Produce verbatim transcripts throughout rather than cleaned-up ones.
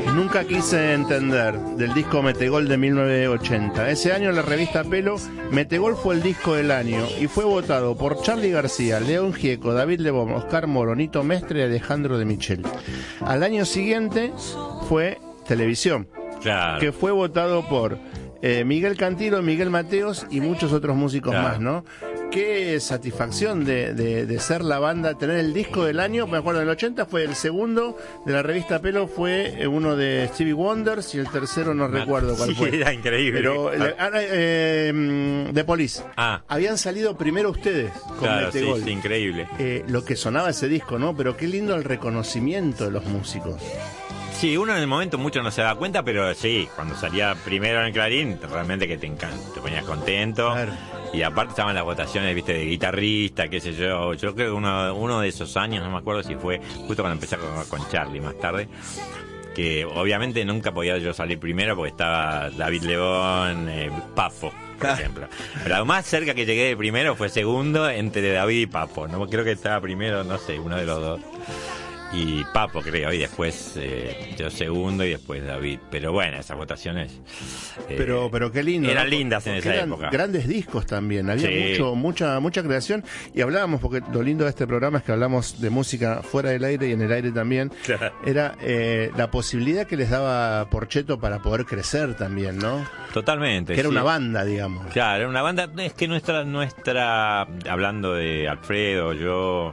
Nunca quise entender, del disco Metegol de mil novecientos ochenta. Ese año la revista Pelo, Metegol fue el disco del año y fue votado por Charly García, León Gieco, David Lebón, Oscar Moro, Nito Mestre y Alejandro de Michel. Al año siguiente fue Televisión, claro, que fue votado por eh, Miguel Cantilo, Miguel Mateos y muchos otros músicos claro. más, ¿no? Qué satisfacción de, de, de ser la banda, tener el disco del año. Me acuerdo, en el ochenta fue el segundo de la revista Pelo, fue uno de Stevie Wonders y el tercero no recuerdo cuál sí, fue. Era increíble. Pero ah, eh, The Police. Ah. Habían salido primero ustedes con Claro, Metegol. sí, sí, increíble. Eh, lo que sonaba ese disco, ¿no? Pero qué lindo el reconocimiento de los músicos. Sí, uno en el momento mucho no se da cuenta, pero sí, cuando salía primero en el Clarín, realmente que te encanta, te ponías contento. Claro. Y aparte estaban las votaciones, viste, de guitarrista, qué sé yo. Yo creo que uno, uno de esos años, no me acuerdo si fue justo cuando empecé con, con Charly más tarde, que obviamente nunca podía yo salir primero porque estaba David Lebón, eh, Pafo, por ejemplo. Pero lo más cerca que llegué de primero fue segundo entre David y Papo. No creo que estaba primero, no sé, uno de los dos. Y Papo, creo, y después eh, yo segundo y después David. Pero bueno, esas votaciones eh, pero pero qué lindo, eran ¿no? lindas en porque esa eran época. Grandes discos también, había Sí. mucho mucha mucha creación. Y hablábamos, porque lo lindo de este programa es que hablamos de música fuera del aire y en el aire también. Claro. Era eh, la posibilidad que les daba Porchetto para poder crecer también, ¿no? Totalmente. Que era sí. una banda, digamos. Claro, era una banda. Es que nuestra, nuestra hablando de Alfredo, yo...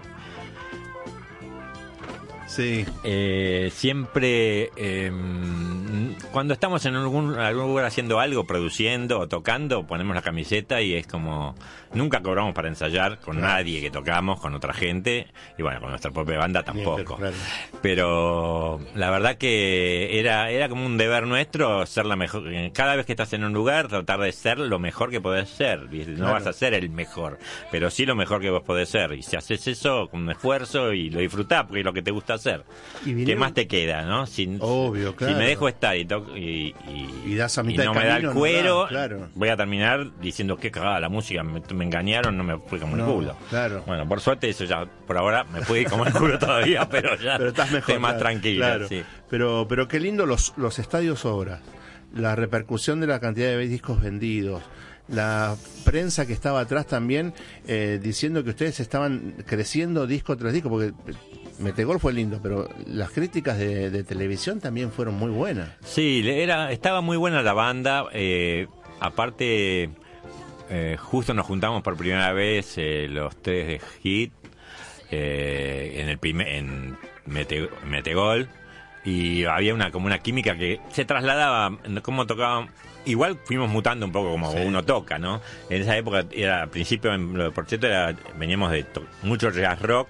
Sí. Eh, siempre eh, cuando estamos en algún, algún lugar haciendo algo, produciendo o tocando, ponemos la camiseta y es como nunca cobramos para ensayar con Claro. nadie que tocamos, con otra gente, y bueno, con nuestra propia banda tampoco. Claro. Pero la verdad que era era como un deber nuestro ser la mejor. Cada vez que estás en un lugar, tratar de ser lo mejor que podés ser. No Claro. vas a ser el mejor, pero sí lo mejor que vos podés ser. Y si haces eso con un esfuerzo y lo disfrutás porque es lo que te gusta hacer, Y ¿qué vinieron- más te queda, no? Si, Obvio, claro. si me dejo estar y, to- y, y, Y das a y mitad no de me da camino, el no cuero, da, claro. voy a terminar diciendo que cagada la música, me, me engañaron, no me fui como No, el culo. claro. Bueno, por suerte eso ya, por ahora me fui como el culo todavía, pero ya Pero estás mejor, estoy más claro, tranquilo. claro. Sí. Pero, pero qué lindo los, los estadios obras, la repercusión de la cantidad de discos vendidos, la prensa que estaba atrás también eh, diciendo que ustedes estaban creciendo disco tras disco, porque Metegol fue lindo, pero las críticas de, de televisión también fueron muy buenas. Sí, le- era, estaba muy buena la banda. Eh, aparte, eh, justo nos juntamos por primera vez eh, los tres de Hit eh, en el primer, en Mete- Metegol, y había una como una química que se trasladaba, como tocaban. Igual fuimos mutando un poco como Sí. uno toca, ¿no? En esa época, era al principio, en lo de Porchetto, era, veníamos de to- mucho jazz rock,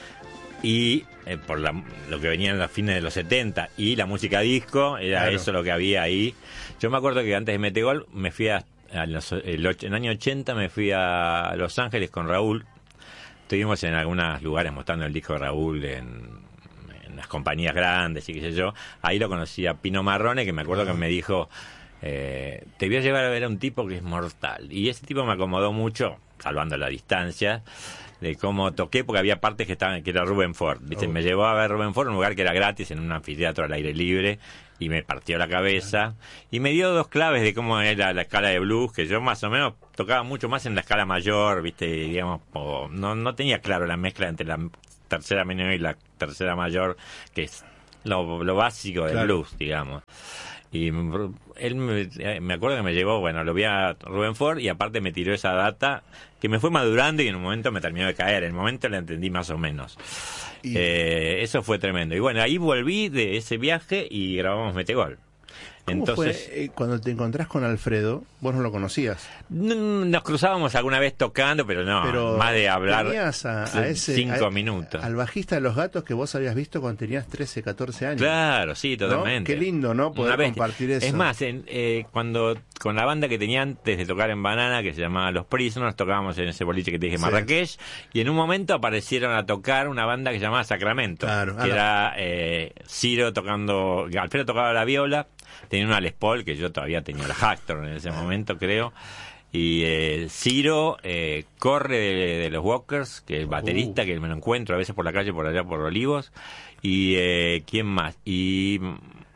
y eh, por la, lo que venía en los fines de los setenta y la música disco, era Claro. eso lo que había ahí. Yo me acuerdo que antes de Metegol me fui a, a los, el, och- en el año ochenta me fui a Los Ángeles con Raúl. Estuvimos en algunos lugares mostrando el disco de Raúl en, en las compañías grandes y qué sé yo. Ahí lo conocí a Pino Marrone, que me acuerdo que me dijo, eh, te voy a llevar a ver a un tipo que es mortal. Y ese tipo me acomodó mucho, salvando la distancia, de cómo toqué, porque había partes que estaban, que era Rubén Ford, ¿viste? Oh. Me llevó a ver Rubén Ford, un lugar que era gratis, en un anfiteatro al aire libre, y me partió la cabeza, y me dio dos claves de cómo era la escala de blues, que yo más o menos tocaba mucho más en la escala mayor, ¿viste? Digamos, o no, no tenía claro la mezcla entre la tercera menor y la tercera mayor, que es lo, lo básico del Claro. blues, digamos. Y él me, me acuerdo que me llevó, bueno, lo vi a Rubén Ford, y aparte me tiró esa data que me fue madurando y en un momento me terminó de caer. En el momento la entendí más o menos. Y- Eh, eso fue tremendo. Y bueno, ahí volví de ese viaje y grabamos Metegol. ¿Cómo Entonces, fue eh, cuando te encontrás con Alfredo? Vos no lo conocías. n- nos cruzábamos alguna vez tocando, pero no, Pero más de hablar tenías a, a ese, cinco a- minutos. al bajista de Los Gatos que vos habías visto cuando tenías trece, catorce años. Claro, sí, ¿No? totalmente. Qué lindo, ¿no? Poder Una bestia. compartir eso. Es más, en, eh, cuando con la banda que tenía antes de tocar en Banana, que se llamaba Los Prisoners, tocábamos en ese boliche que te dije, Sí. Marrakech, y en un momento aparecieron a tocar una banda que se llamaba Sacramento, Claro, que ah, era eh, Ciro tocando, Alfredo tocaba la viola, tenía una Les Paul, que yo todavía tenía la Hactor en ese momento, creo. Y eh, Ciro eh, corre de, de los Walkers, que es el baterista, Uh. que me lo encuentro a veces por la calle, por allá por Olivos. Y eh, ¿quién más? Y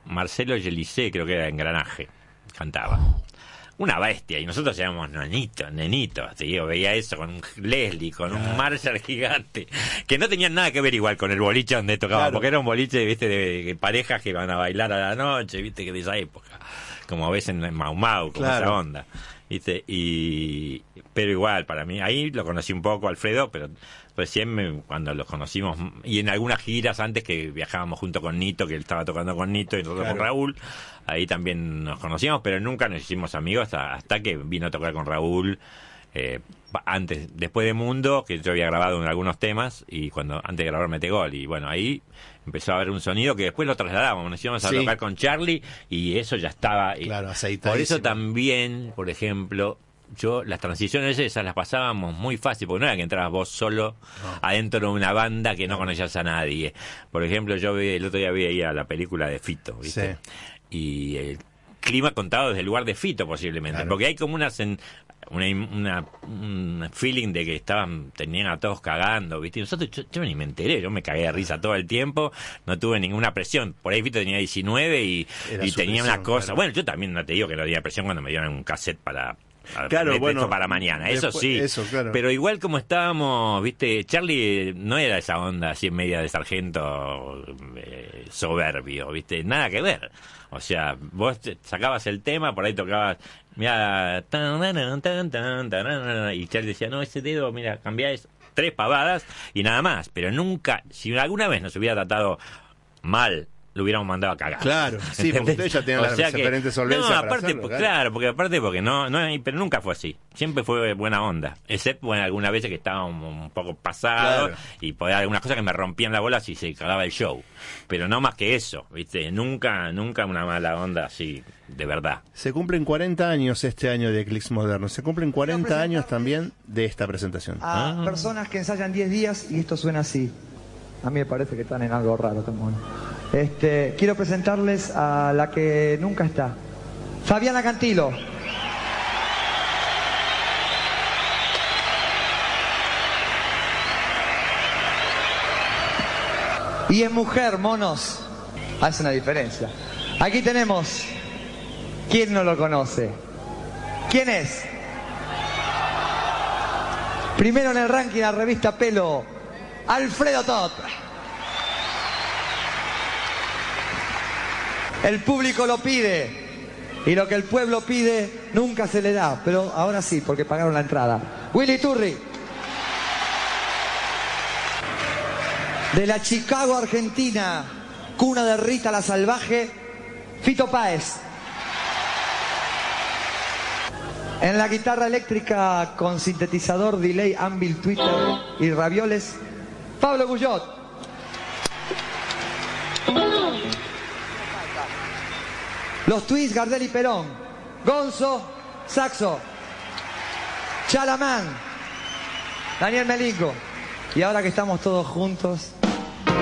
Marcelo Yelicé, creo que era Engranaje, cantaba. Una bestia, y nosotros éramos nenitos, nenitos, te digo, veía eso con un Leslie, con un Marshall gigante, que no tenían nada que ver igual con el boliche donde tocaba, claro. Porque era un boliche, viste, de, de parejas que van a bailar a la noche, viste, que de esa época, como ves en Mau Mau, como claro. Esa onda, viste, y pero igual, para mí, ahí lo conocí un poco, Alfredo, pero recién me, cuando los conocimos, y en algunas giras antes que viajábamos junto con Nito, que él estaba tocando con Nito y nosotros claro. Con Raúl, ahí también nos conocíamos, pero nunca nos hicimos amigos hasta, hasta que vino a tocar con Raúl, eh, antes, después de Mundo, que yo había grabado en algunos temas, y cuando antes de grabar Metegol, y bueno, ahí empezó a haber un sonido que después lo trasladábamos, nos íbamos a sí. tocar con Charlie, y eso ya estaba, claro, por eso también, por ejemplo, yo las transiciones esas las pasábamos muy fácil, porque no era que entrabas vos solo no. adentro de una banda que no conocías a nadie. Por ejemplo, yo vi, el otro día veía la película de Fito, ¿viste? Sí. Y el clima contado desde el lugar de Fito posiblemente, claro. Porque hay como una, una, una un feeling de que estaban, tenían a todos cagando, ¿viste? Y nosotros, yo, yo ni me enteré, yo me cagué de risa todo el tiempo, no tuve ninguna presión. Por ahí Fito tenía diecinueve y, y tenía una cosa, claro. Bueno, yo también no te digo que no tenía presión cuando me dieron un cassette para... Claro, bueno, para mañana, eso después, sí, eso, claro. Pero igual como estábamos, viste, Charlie no era esa onda así en media de sargento eh, soberbio, viste, nada que ver. O sea, vos sacabas el tema, por ahí tocabas, mira, y Charlie decía, no, ese dedo, mira, cambiá eso, tres pavadas y nada más. Pero nunca, si alguna vez nos hubiera tratado mal, lo hubiéramos mandado a cagar. Claro, sí, porque ustedes ya tienen la diferente solvencia. No, para aparte, hacerlo, pues, claro. claro, porque aparte porque no, no, pero nunca fue así. Siempre fue buena onda, excepto bueno, algunas veces que estaba un, un poco pasado claro. Y podía algunas cosas que me rompían la bola si se cagaba el show. Pero no más que eso, ¿viste? Nunca, nunca una mala onda así, de verdad. Se cumplen cuarenta años este año de Eclipse Moderno. Se cumplen cuarenta años también de esta presentación. A ah. personas que ensayan diez días y esto suena así. A mí me parece que están en algo raro también. Este, quiero presentarles a la que nunca está. Fabiana Cantilo. Y es mujer, monos. Hace una diferencia. Aquí tenemos. ¿Quién no lo conoce? ¿Quién es? Primero en el ranking de la revista Pelo, Alfredo Tot. El público lo pide y lo que el pueblo pide nunca se le da, pero ahora sí, porque pagaron la entrada. Willy Turri. De la Chicago, Argentina, cuna de Rita la Salvaje, Fito Páez. En la guitarra eléctrica con sintetizador, delay, Anvil, Twitter y ravioles, Pablo Guyot. Los Twists, Gardel y Perón. Gonzo, saxo. Chalamán, Daniel Melingo. Y ahora que estamos todos juntos,